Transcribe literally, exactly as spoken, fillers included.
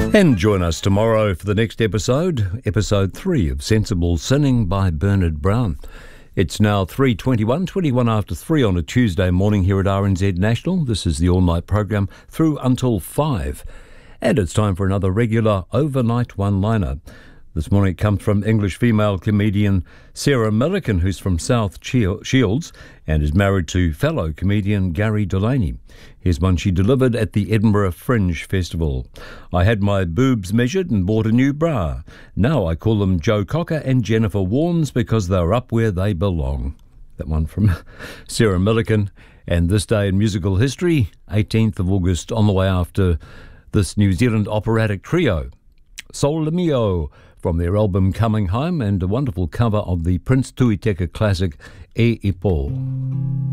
And join us tomorrow for the next episode, episode three of Sensible Sinning by Bernard Brown. It's now three twenty-one, twenty-one after three on a Tuesday morning here at R N Z National. This is the all-night program through until five. And it's time for another regular overnight one-liner. This morning it comes from English female comedian Sarah Millican, who's from South Shields and is married to fellow comedian Gary Delaney. Here's one she delivered at the Edinburgh Fringe Festival. I had my boobs measured and bought a new bra. Now I call them Joe Cocker and Jennifer Warnes because they're up where they belong. That one from Sarah Millican. And this day in musical history, eighteenth of August, on the way after this New Zealand operatic trio, Sole Mio, from their album Coming Home, and a wonderful cover of the Prince Tuiteka classic E Ipo.